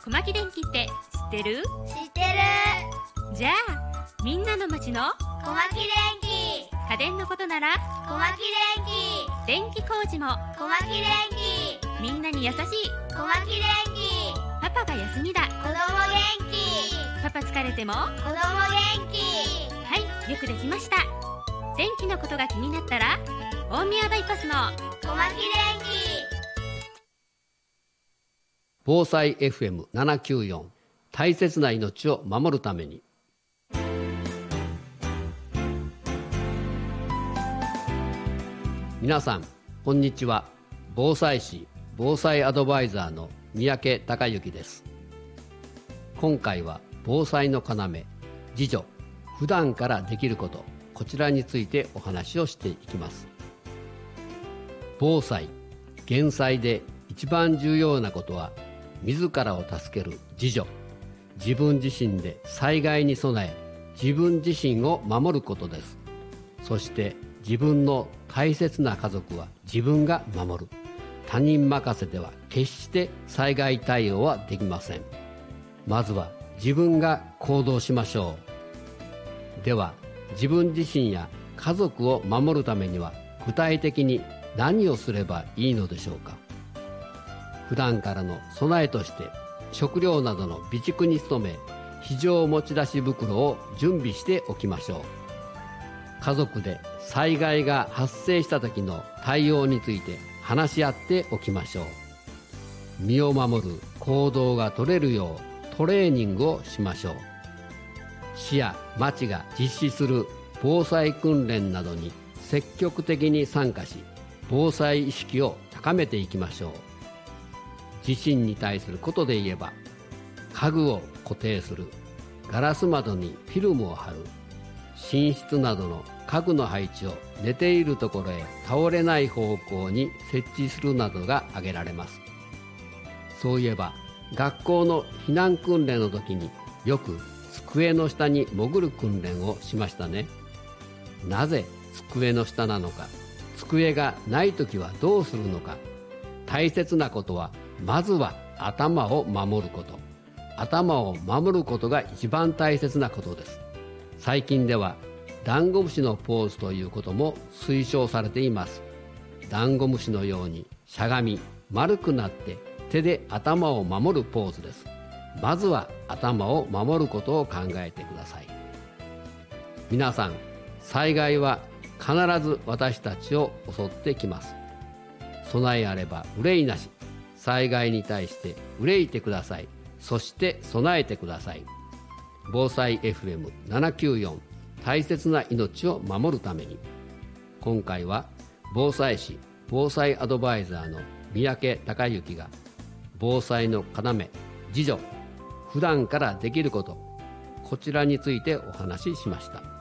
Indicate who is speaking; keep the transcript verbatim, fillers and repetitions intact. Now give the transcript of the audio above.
Speaker 1: 小牧電気って知ってる？
Speaker 2: 知ってる。
Speaker 1: じゃあみんなの町の
Speaker 2: 小牧電気。
Speaker 1: 家電のことなら
Speaker 2: 小牧電気。
Speaker 1: 電気工事も
Speaker 2: 小牧電気。
Speaker 1: みんなに優しい
Speaker 2: 小牧電気。
Speaker 1: パパが休みだ。
Speaker 2: 子供元気。
Speaker 1: パパ疲れても
Speaker 2: 子供元気。
Speaker 1: はい、よくできました。電気のことが気になったら大宮バイパスの
Speaker 2: 小牧電気。
Speaker 3: 防災 エフエムななきゅうよん 大切な命を守るために。皆さんこんにちは。防災士防災アドバイザーの三宅孝之です。今回は防災の要、自助、普段からできること、こちらについてお話をしていきます。防災・減災で一番重要なことは自らを助ける自助、自分自身で災害に備え自分自身を守ることです。そして自分の大切な家族は自分が守る。他人任せでは決して災害対応はできません。まずは自分が行動しましょう。では自分自身や家族を守るためには具体的に何をすればいいのでしょうか。普段からの備えとして食料などの備蓄に努め、非常持ち出し袋を準備しておきましょう。家族で災害が発生した時の対応について話し合っておきましょう。身を守る行動が取れるようトレーニングをしましょう。市や町が実施する防災訓練などに積極的に参加し、防災意識を高めていきましょう。地震に対することで言えば、家具を固定する、ガラス窓にフィルムを貼る、寝室などの家具の配置を寝ているところへ倒れない方向に設置するなどが挙げられます。そういえば学校の避難訓練の時によく机の下に潜る訓練をしましたね。なぜ机の下なのか、机がない時はどうするのか。大切なことはまずは頭を守ること。頭を守ることが一番大切なことです。最近ではダンゴムシのポーズということも推奨されています。ダンゴムシのようにしゃがみ丸くなって手で頭を守るポーズです。まずは頭を守ることを考えてください。皆さん、災害は必ず私たちを襲ってきます。備えあれば憂いなし。災害に対して憂いてください。そして備えてください。防災 エフエムななきゅうよん 大切な命を守るために。今回は防災士防災アドバイザーの三宅孝之が防災の要、自助、普段からできること、こちらについてお話ししました。